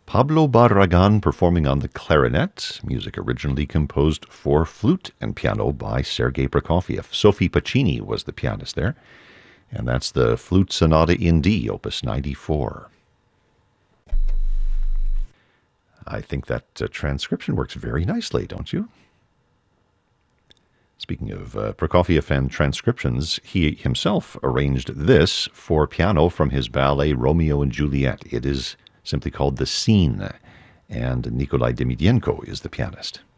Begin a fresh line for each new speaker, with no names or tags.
Pablo Barragan performing on the clarinet, music originally composed for flute and piano by Sergei Prokofiev. Sophie Pacini was the pianist there, and that's the Flute Sonata in D, Opus 94. I think that transcription works very nicely, don't you? Speaking of Prokofiev and transcriptions, he himself arranged this for piano from his ballet Romeo and Juliet. It is simply called The Scene, and Nikolai Demidenko is the pianist.